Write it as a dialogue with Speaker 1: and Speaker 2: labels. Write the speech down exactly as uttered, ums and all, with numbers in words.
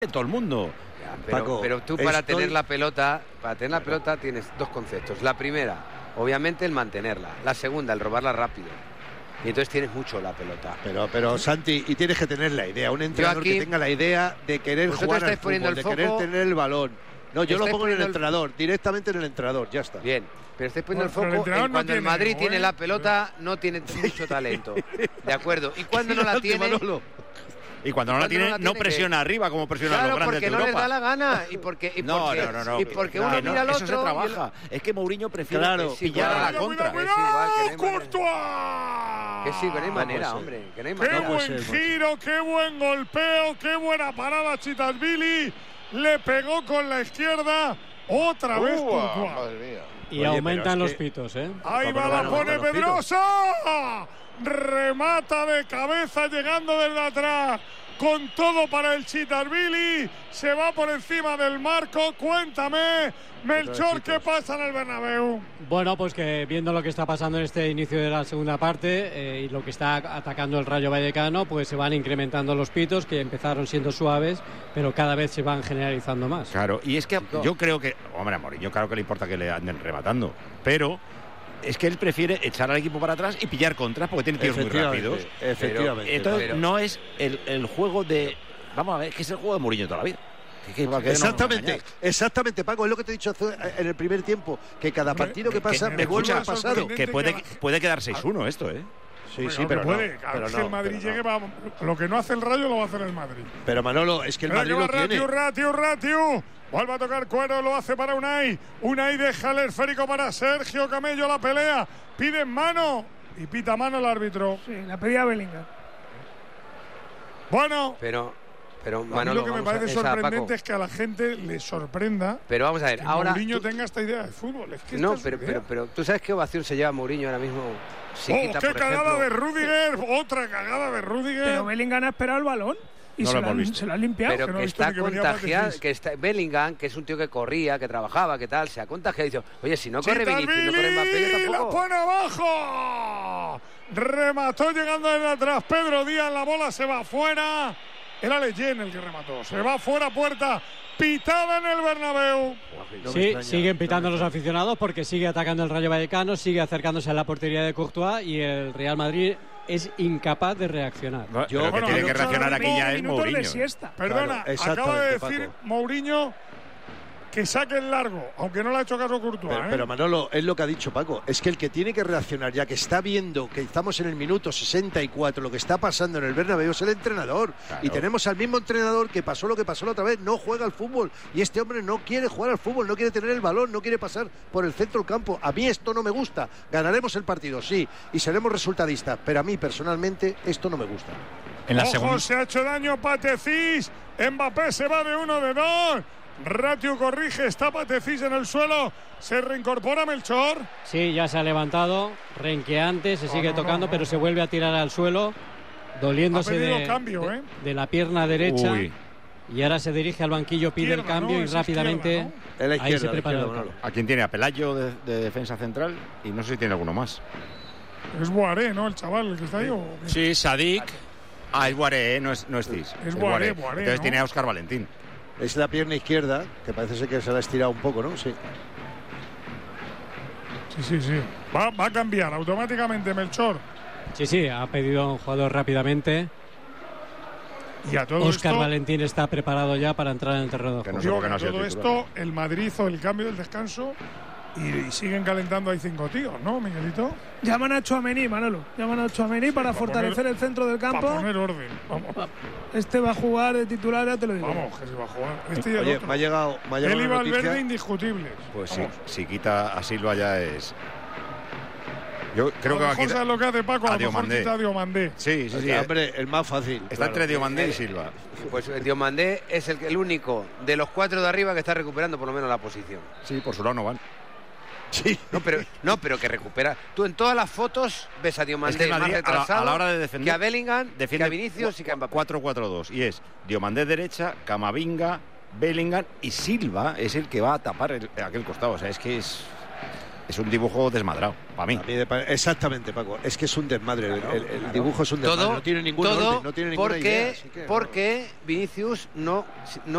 Speaker 1: todo el mundo.
Speaker 2: Ya, pero, Paco, pero tú para estoy... tener la pelota, para tener la pelota tienes dos conceptos. La primera, obviamente el mantenerla. La segunda, el robarla rápido. Y entonces tienes mucho la pelota.
Speaker 3: Pero, pero Santi, y tienes que tener la idea. Un entrenador aquí, que tenga la idea de querer jugar al fútbol, de foco, querer tener el balón. No, yo lo pongo en el entrenador, el... directamente en el entrenador, ya está.
Speaker 2: Bien, pero estáis poniendo bueno, el foco el en cuando no el Madrid tiene, tiene la pelota, no tiene mucho talento. De acuerdo. Y cuando no la tiene...
Speaker 1: Manolo. Y cuando no la tiene, no, tiene no presiona que... arriba como presiona
Speaker 2: claro,
Speaker 1: los grandes de
Speaker 2: no
Speaker 1: Europa.
Speaker 2: Porque no les da la gana y porque, y
Speaker 1: no,
Speaker 2: porque,
Speaker 1: no, no, no,
Speaker 2: y porque
Speaker 1: no,
Speaker 2: uno
Speaker 1: no,
Speaker 2: mira al otro.
Speaker 1: Eso se trabaja. Y... Es que Mourinho prefiere
Speaker 3: claro,
Speaker 1: pillar a la contra.
Speaker 4: Cuidado, cuidado, cuidado,
Speaker 2: que sí, que no hay manera, hombre. Que no hay
Speaker 4: qué
Speaker 2: manera.
Speaker 4: buen ser, giro, qué buen golpeo, qué buena parada Chizalishvili. Le pegó con la izquierda. Otra vez Courtois.
Speaker 5: Madre mía.
Speaker 6: Y
Speaker 5: Oye,
Speaker 6: aumentan los
Speaker 5: que...
Speaker 6: pitos, ¿eh?
Speaker 4: Ahí va, la pone Pedrosa. Remata de cabeza llegando desde atrás. Con todo para el Chizalishvili. Se va por encima del marco. Cuéntame, Melchor, ¿qué pasa en el Bernabéu?
Speaker 6: Bueno, pues que viendo lo que está pasando en este inicio de la segunda parte eh, y lo que está atacando el Rayo Vallecano, pues se van incrementando los pitos, que empezaron siendo suaves, pero cada vez se van generalizando más.
Speaker 1: Claro, y es que yo creo que, hombre, amor, yo claro que le importa que le anden rematando, pero es que él prefiere echar al equipo para atrás y pillar contras porque tiene tiros muy rápidos.
Speaker 3: Efectivamente.
Speaker 1: Pero, entonces pero, no es el, el juego de... Vamos a ver, es que es el juego de Mourinho toda la vida. Que, que
Speaker 3: exactamente, no exactamente, Paco, es lo que te he dicho en el primer tiempo, que cada partido que pasa
Speaker 1: que,
Speaker 3: me vuelve al pasado.
Speaker 1: Que puede, puede quedar seis uno esto, ¿eh?
Speaker 3: Sí,
Speaker 4: bueno,
Speaker 3: sí, pero
Speaker 4: puede.
Speaker 3: no,
Speaker 4: pero
Speaker 3: no,
Speaker 4: que el Madrid
Speaker 3: pero
Speaker 4: llegue,
Speaker 3: no.
Speaker 4: va, lo que no hace el Rayo lo va a hacer el Madrid.
Speaker 3: Pero Manolo, es que el Madrid
Speaker 4: lo
Speaker 3: tiene.
Speaker 4: Ratiu, Ratiu, Ratiu. Vuelve a tocar cuero, lo hace para Unai. Unai deja el esférico para Sergio Camello, la pelea. Pide mano y pita mano el árbitro.
Speaker 7: Sí, la pedía Bellingham.
Speaker 4: Bueno.
Speaker 2: Pero, pero
Speaker 4: Manolo, a mí lo que me parece a, sorprendente esa, es que a la gente le sorprenda.
Speaker 2: Pero vamos a ver,
Speaker 4: que
Speaker 2: ahora.
Speaker 4: Mourinho tú... tenga esta idea de fútbol. Es que
Speaker 2: no, pero, pero, pero, ¿tú sabes qué ovación se lleva Mourinho ahora mismo?
Speaker 4: Si oh, quita, qué cagada ejemplo... de Rudiger, otra cagada de Rudiger.
Speaker 7: Pero Bellingham ha esperado el balón. Y
Speaker 1: no
Speaker 7: se,
Speaker 1: lo
Speaker 7: la,
Speaker 1: hemos visto.
Speaker 7: se la ha limpiado.
Speaker 2: Pero
Speaker 4: que,
Speaker 2: que,
Speaker 4: no
Speaker 2: está
Speaker 4: que
Speaker 2: contagiado, que está Bellingham, que es un tío que corría, que trabajaba, que tal, se ha contagiado y dice, oye, si no corre Vinicius, no corre Mbappé, yo tampoco.
Speaker 4: ¡La pone abajo! Remató llegando desde atrás Pedro Díaz, la bola se va afuera. Era Leyen el que remató. Se va fuera puerta. Pitada en el Bernabéu.
Speaker 6: No sí, siguen pitando no los aficionados porque sigue atacando el Rayo Vallecano, sigue acercándose a la portería de Courtois y el Real Madrid es incapaz de reaccionar.
Speaker 1: No, yo, pero bueno, que tiene que reaccionar aquí ya es Mourinho.
Speaker 4: Perdona, claro, acaba de decir Paco. Mourinho que saque el largo, aunque no le ha hecho caso Courtois.
Speaker 3: Pero,
Speaker 4: ¿eh?
Speaker 3: pero Manolo, es lo que ha dicho Paco, es que el que tiene que reaccionar, ya que está viendo que estamos en el minuto sesenta y cuatro, lo que está pasando en el Bernabéu es el entrenador. Claro. Y tenemos al mismo entrenador que pasó lo que pasó la otra vez, no juega al fútbol. Y este hombre no quiere jugar al fútbol, no quiere tener el balón, no quiere pasar por el centro del campo. A mí esto no me gusta. Ganaremos el partido, sí, y seremos resultadistas, pero a mí personalmente esto no me gusta.
Speaker 4: En la Ojo, segunda... se ha hecho daño Patecís, Mbappé se va de uno de dos. Ratiu corrige, está Patecís en el suelo, se reincorpora Melchor.
Speaker 6: Sí, ya se ha levantado, renqueante, se sigue no, no, tocando, no, no, pero no. se vuelve a tirar al suelo, doliéndose de,
Speaker 4: cambio,
Speaker 6: de,
Speaker 4: ¿eh?
Speaker 6: de la pierna derecha.
Speaker 1: Uy.
Speaker 6: Y ahora se dirige al banquillo, pide
Speaker 4: izquierda,
Speaker 6: el cambio
Speaker 4: no,
Speaker 6: y rápidamente
Speaker 4: izquierda,
Speaker 3: ¿no? la izquierda,
Speaker 6: ahí se prepara
Speaker 3: izquierda,
Speaker 6: el cambio.
Speaker 1: ¿A quién tiene? A Pelayo de, de defensa central y no sé si tiene alguno más.
Speaker 4: Es Boaré, ¿no? El chaval el que está ahí. ¿O
Speaker 1: sí, Sadik. Ah, es Boaré, ¿eh? no es, no es Cis.
Speaker 4: Es, es Boaré, Boaré.
Speaker 1: Entonces
Speaker 4: ¿no?
Speaker 1: tiene a Óscar Valentín.
Speaker 3: Es la pierna izquierda, que parece ser que se la ha estirado un poco, ¿no? Sí.
Speaker 4: Sí, sí, sí. Va, va a cambiar automáticamente Melchor.
Speaker 6: Sí, sí, ha pedido a un jugador rápidamente.
Speaker 4: Y a todo
Speaker 6: Óscar
Speaker 4: esto,
Speaker 6: Valentín está preparado ya para entrar en el terreno de juego.
Speaker 4: No digo que no todo esto, el Madrid hizo el cambio del descanso y, y siguen calentando ahí cinco tíos, ¿no, Miguelito?
Speaker 7: Llaman a Tchouaméni, Manolo. Llaman a Tchouaméni para, para fortalecer
Speaker 4: poner,
Speaker 7: el centro del campo.
Speaker 4: Para poner orden. Vamos.
Speaker 7: Este va a jugar de titular, ya te lo digo.
Speaker 4: Vamos, que se va a jugar. Este y el
Speaker 3: Oye,
Speaker 4: otro.
Speaker 3: me ha llegado, me ha llegado
Speaker 4: Él y Valverde
Speaker 3: noticia.
Speaker 4: indiscutibles.
Speaker 1: Pues sí, si quita a Silva ya es... Yo creo
Speaker 4: a
Speaker 1: que va a quitar...
Speaker 4: ¿Sabes lo que hace Paco? A,
Speaker 1: a
Speaker 4: lo mejor
Speaker 1: Diomandé.
Speaker 4: quita a Diomandé.
Speaker 1: Sí, sí, sí.
Speaker 3: El, hombre, el más fácil.
Speaker 1: Está
Speaker 3: claro.
Speaker 1: entre Diomandé y Silva.
Speaker 2: Pues Diomandé es el, el único de los cuatro de arriba que está recuperando por lo menos la posición.
Speaker 1: Sí, por su lado no van.
Speaker 3: Sí.
Speaker 2: No, pero, no, pero que recupera. Tú en todas las fotos ves a Diomandé
Speaker 1: es que
Speaker 2: más retrasado
Speaker 1: a la, a la hora de defender,
Speaker 2: que a Bellingham,
Speaker 1: defiende
Speaker 2: que a Vinicius y que a Mbappé.
Speaker 1: cuatro cuatro dos. Y es Diomandé derecha, Camavinga, Bellingham y Silva es el que va a tapar el, aquel costado. O sea, es que es... es un dibujo desmadrado, para mí.
Speaker 3: A mí de, exactamente, Paco. Es que es un desmadre. Claro, el, el, el dibujo es un desmadre.
Speaker 2: Todo,
Speaker 3: no tiene ningún
Speaker 2: todo
Speaker 3: orden, no tiene ninguna
Speaker 2: porque,
Speaker 3: idea. Así que,
Speaker 2: porque Vinicius no, no